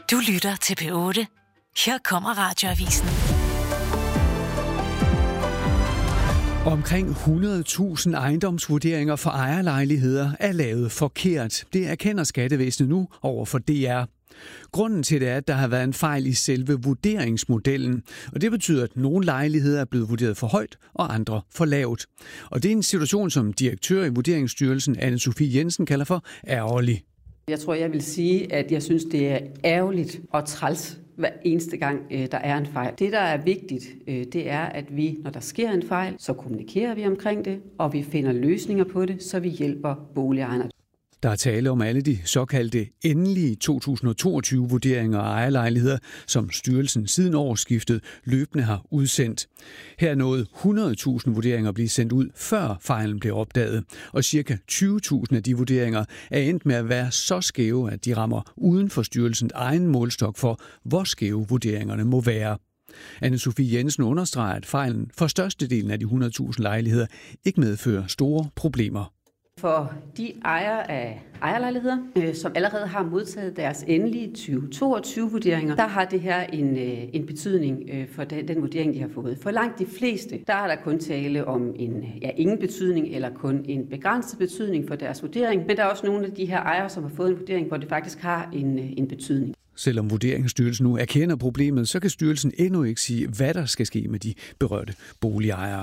Du lytter til P8. Her kommer Radioavisen. Omkring 100.000 ejendomsvurderinger for ejerlejligheder er lavet forkert. Det erkender Skattevæsenet nu over for DR. Grunden til det er, at der har været en fejl i selve vurderingsmodellen. Og det betyder, at nogle lejligheder er blevet vurderet for højt, og andre for lavt. Og det er en situation, som direktør i Vurderingsstyrelsen, Anne-Sophie Jensen, kalder for ærgerlig. Jeg tror, jeg vil sige, at jeg synes, det er ærgerligt og træls hver eneste gang, der er en fejl. Det, der er vigtigt, det er, at vi, når der sker en fejl, så kommunikerer vi omkring det, og vi finder løsninger på det, så vi hjælper boligejerne. Der er tale om alle de såkaldte endelige 2022-vurderinger af ejerlejligheder, som styrelsen siden årsskiftet løbende har udsendt. Her nåede 100.000 vurderinger blive sendt ud, før fejlen blev opdaget, og ca. 20.000 af de vurderinger er endt med at være så skæve, at de rammer uden for styrelsens egen målstok for, hvor skæve vurderingerne må være. Anne-Sophie Jensen understreger, at fejlen for størstedelen af de 100.000 lejligheder ikke medfører store problemer. For de ejere af ejerlejligheder, som allerede har modtaget deres endelige 2022-vurderinger, der har det her en betydning for den vurdering, de har fået. For langt de fleste, der er der kun tale om ingen betydning eller kun en begrænset betydning for deres vurdering. Men der er også nogle af de her ejere, som har fået en vurdering, hvor det faktisk har en betydning. Selvom Vurderingsstyrelsen nu erkender problemet, så kan styrelsen endnu ikke sige, hvad der skal ske med de berørte boligejere.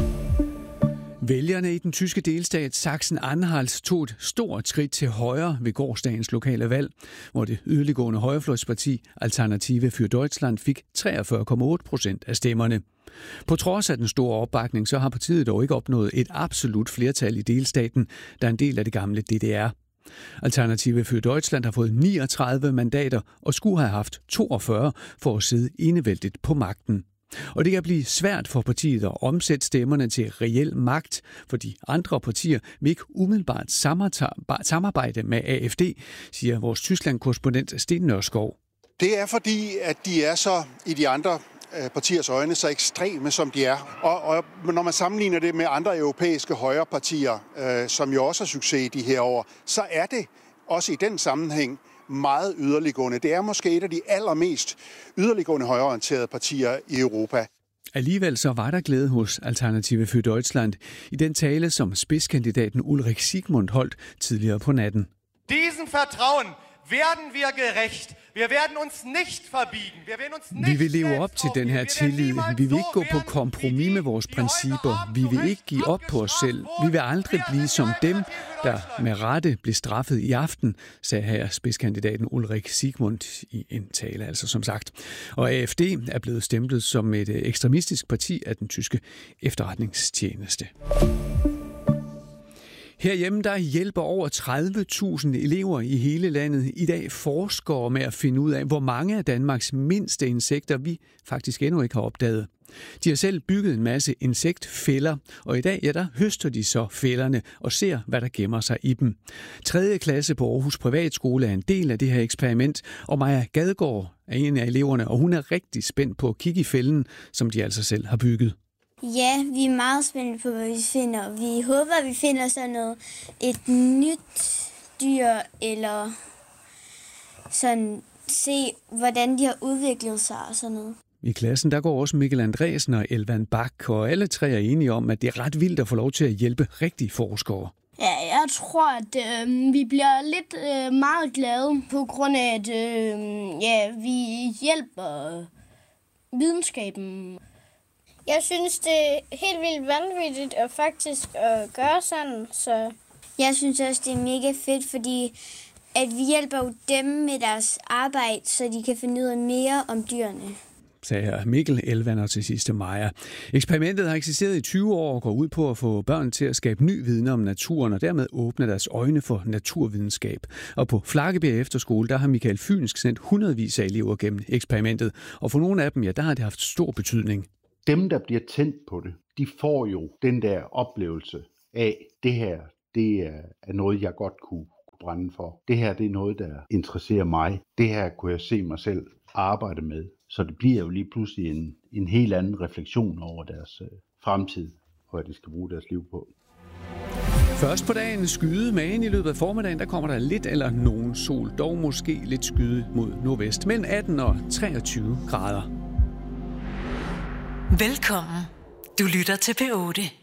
Vælgerne i den tyske delstat Sachsen-Anhalt tog et stort skridt til højre ved gårsdagens lokale valg, hvor det yderliggående højrefløjsparti Alternative für Deutschland fik 43,8% af stemmerne. På trods af den store opbakning, så har partiet dog ikke opnået et absolut flertal i delstaten, der er en del af det gamle DDR. Alternative für Deutschland har fået 39 mandater og skulle have haft 42 for at sidde enevældigt på magten. Og det kan blive svært for partiet at omsætte stemmerne til reel magt, for de andre partier vil ikke umiddelbart samarbejde med AfD, siger vores Tyskland-korrespondent Sten Nørskov. Det er fordi, at de er så i de andre partiers øjne så ekstreme, som de er. Og når man sammenligner det med andre europæiske højrepartier, som jo også har succes i de her år, så er det også i den sammenhæng meget yderliggående. Det er måske et af de allermest yderliggående højreorienterede partier i Europa. Alligevel så var der glæde hos Alternative für Deutschland i den tale, som spidskandidaten Ulrich Siegmund holdt tidligere på natten. Diesen Vertrauen werden wir gerecht. Wir werden uns nicht verbiegen. Wir werden uns nicht. Vi vil leve op til den her tillid. Vi vil ikke gå på kompromis med vores principper. Vi vil ikke give op på os selv. Vi vil aldrig blive som dem, der med rette blev straffet i aften, sagde her spidskandidaten Ulrich Siegmund i en tale, altså som sagt. Og AfD er blevet stemplet som et ekstremistisk parti af den tyske efterretningstjeneste. Herhjemme der hjælper over 30.000 elever i hele landet i dag forskere med at finde ud af, hvor mange af Danmarks mindste insekter vi faktisk endnu ikke har opdaget. De har selv bygget en masse insektfælder, og i dag der høster de så fælderne og ser, hvad der gemmer sig i dem. 3. klasse på Aarhus Privatskole er en del af det her eksperiment, og Maja Gadegaard er en af eleverne, og hun er rigtig spændt på at kigge i fælden, som de altså selv har bygget. Ja, vi er meget spændte på, hvad vi finder. Vi håber, at vi finder sådan noget, et nyt dyr, eller sådan se, hvordan de har udviklet sig og sådan noget. I klassen der går også Mikkel Andresen og Elvan Bak, og alle tre er enige om, at det er ret vildt at få lov til at hjælpe rigtige forskere. Ja, jeg tror, at vi bliver lidt meget glade på grund af, at vi hjælper videnskaben. Jeg synes, det er helt vildt vanvittigt at faktisk gøre sådan, så... Jeg synes også, det er mega fedt, fordi at vi hjælper jo dem med deres arbejde, så de kan finde ud af mere om dyrene, sagde her Mikkel, Elvan og til sidste Maja. Eksperimentet har eksisteret i 20 år og går ud på at få børn til at skabe ny viden om naturen og dermed åbne deres øjne for naturvidenskab. Og på Flakkebjerg Efterskole, der har Michael Fynsk sendt hundredvis af elever gennem eksperimentet, og for nogle af dem, ja, der har det haft stor betydning. Dem, der bliver tændt på det, de får jo den der oplevelse af, det her, det er noget, jeg godt kunne brænde for. Det her, det er noget, der interesserer mig. Det her kunne jeg se mig selv arbejde med. Så det bliver jo lige pludselig en helt anden refleksion over deres fremtid, og hvad de skal bruge deres liv på. Først på dagen skyde, men i løbet af formiddagen, der kommer der lidt eller nogen sol. Dog måske lidt skyde mod nordvest. Mellem 18 og 23 grader. Velkommen. Du lytter til P8.